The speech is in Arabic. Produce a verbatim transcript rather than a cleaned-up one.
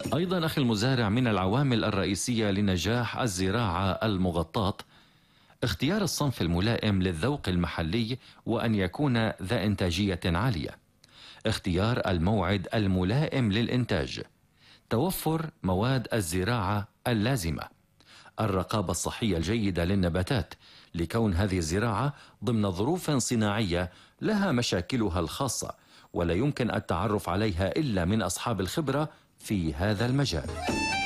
أيضا أخي المزارع، من العوامل الرئيسية لنجاح الزراعة المغطاة اختيار الصنف الملائم للذوق المحلي وأن يكون ذا إنتاجية عالية، اختيار الموعد الملائم للإنتاج، توفر مواد الزراعة اللازمة، الرقابة الصحية الجيدة للنباتات لكون هذه الزراعة ضمن ظروف صناعية لها مشاكلها الخاصة ولا يمكن التعرف عليها إلا من أصحاب الخبرة في هذا المجال.